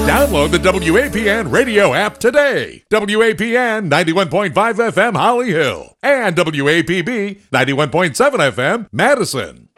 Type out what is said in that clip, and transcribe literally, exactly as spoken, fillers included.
Download the W A P N radio app today. W A P N ninety-one point five F M Holly Hill and W A P B ninety-one point seven F M Madison.